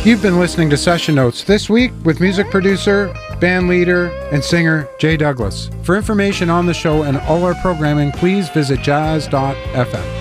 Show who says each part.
Speaker 1: You've been listening to Session Notes this week with music producer, band leader, and singer Jay Douglas. For information on the show and all our programming, please visit jazz.fm.